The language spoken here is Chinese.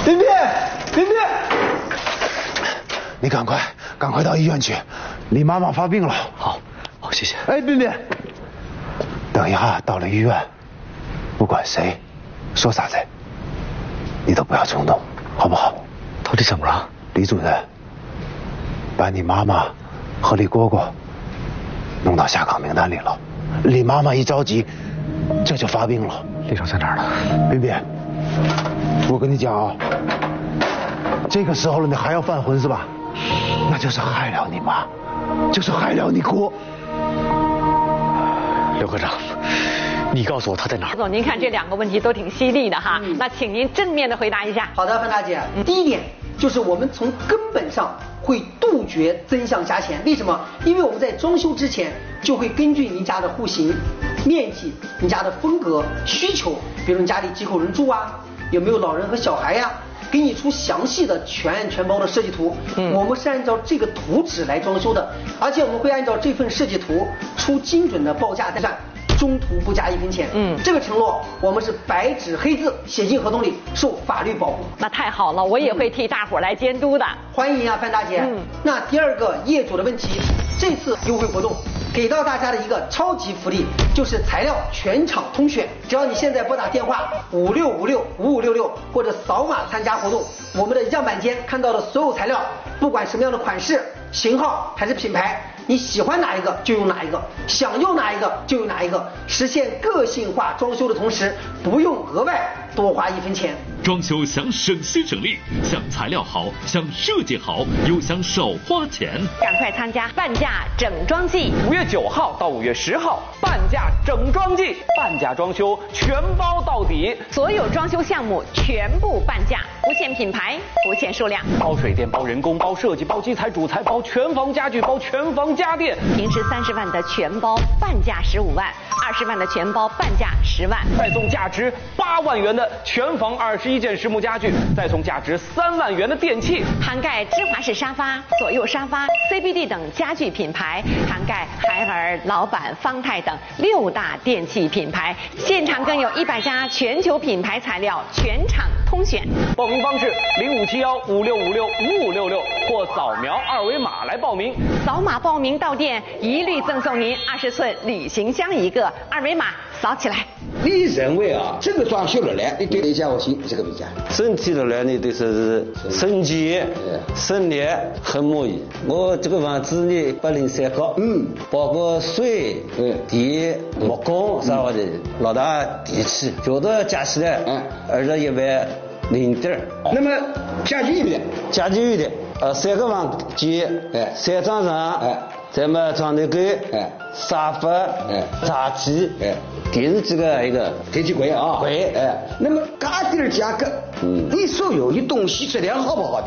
林斌，你赶快到医院去，李妈妈发病了。 好，谢谢。 哎，斌，等一下到了医院，不管谁说啥子，你都不要冲动，好不好？ 到底怎么了？ 李主任把你妈妈和李蝈蝈弄到下岗名单里了，李妈妈一着急，这就发病了。 李长在哪儿呢？ 斌，我跟你讲啊，这个时候了你还要犯浑是吧？那就是害了你妈，就是害了你哥。 刘科长，你告诉我他在哪儿？ 总，您看这2个问题都挺犀利的哈，那请您正面的回答一下。 好的，范大姐，第一点就是我们从根本上会杜绝增项加钱。为什么？因为我们在装修之前就会根据您家的户型、面积、你家的风格、需求，比如你家里几口人住啊，有没有老人和小孩呀，给你出详细的全包的设计图。我们是按照这个图纸来装修的，而且我们会按照这份设计图出精准的报价单，中途不加1分钱。这个承诺我们是白纸黑字写进合同里，受法律保护。 那太好了，我也会替大伙来监督的。 欢迎啊，范大姐。那第2个业主的问题，这次优惠活动给到大家的一个超级福利，就是材料全场通选。只要你现在拨打电话56565566或者扫码参加活动，我们的样板间看到的所有材料，不管什么样的款式、型号还是品牌，你喜欢哪一个就用哪一个，想用哪一个就用哪一个，实现个性化装修的同时，不用额外多花1分钱。 装修想省心省力，想材料好，想设计好，又想少花钱， 赶快参加半价整装季 ！5月9号到5月10号，半价整装季，半价装修全包到底， 所有装修项目全部半价，不限品牌，不限数量， 包水电、包人工、包设计、包基材、主材、包全房家具、包全房家电。 平时30万的全包，半价15万；20万的全包，半价10万。 再送价值8万元的全房21件实木家具，再送价值3万元的电器， 涵盖芝华士沙发、左右沙发、CBD 等家具品牌，涵盖海尔、老板、方太等6大电器品牌。现场更有100家全球品牌材料全场通选。 报名方式057156565566或扫描2维码来报名。 扫码报名到店一律赠送您20寸旅行箱1个，2维码扫起来。 你认为啊，这个装修的呢，你对哪家我心这个比较？ 整体的来呢，对是省钱、省力，很满意。我这个房子呢，803高，包括水、电、木工啥的，老大电器，觉得加起来，21万0点。 那么家具的， 3个房间，3张床，再么床头柜，沙发，茶几，电视机个一个电器柜啊， 柜， 那么家底儿价格，你所有的东西质量好不好的？